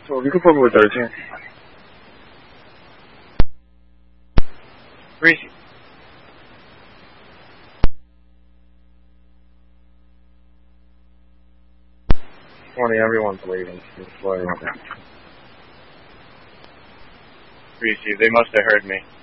So we could probably 13. Reese. Everyone's leaving. Reese, they must have heard me.